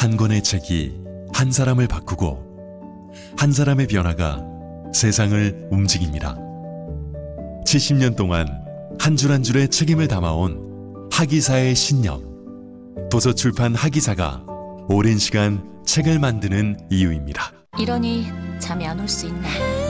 한 권의 책이 한 사람을 바꾸고 한 사람의 변화가 세상을 움직입니다. 70년 동안 한 줄 한 줄의 책임을 담아온 하기사의 신념. 도서출판 하기사가 오랜 시간 책을 만드는 이유입니다. 이러니 잠이 안 올 수 있나.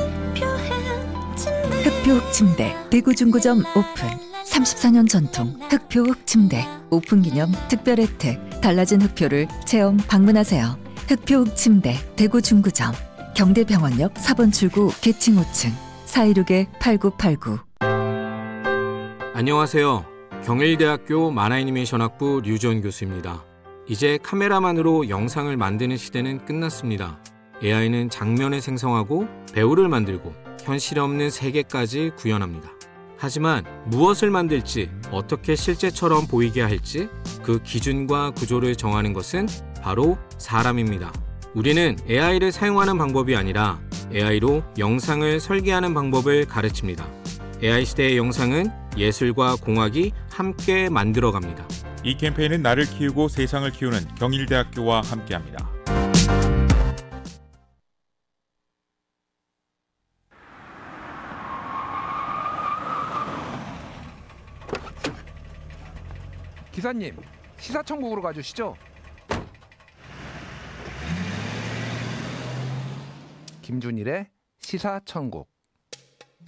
흑표흑 침대 대구 중구점 오픈. 34년 전통 흑표흑 침대 오픈 기념 특별 혜택. 달라진 흑표를 체험 방문하세요. 흑표흑 침대 대구 중구점. 경대병원역 4번 출구 계층 5층 416-8989. 안녕하세요. 경일대학교 만화애니메이션학부 류지원 교수입니다. 이제 카메라만으로 영상을 만드는 시대는 끝났습니다. AI는 장면을 생성하고 배우를 만들고 현실 없는 세계까지 구현합니다. 하지만 무엇을 만들지, 어떻게 실제처럼 보이게 할지 그 기준과 구조를 정하는 것은 바로 사람입니다. 우리는 AI를 사용하는 방법이 아니라 AI로 영상을 설계하는 방법을 가르칩니다. AI 시대의 영상은 예술과 공학이 함께 만들어갑니다. 이 캠페인은 나를 키우고 세상을 키우는 경일대학교와 함께합니다. 기사님, 시사천국으로 가주시죠. 김준일의 시사천국.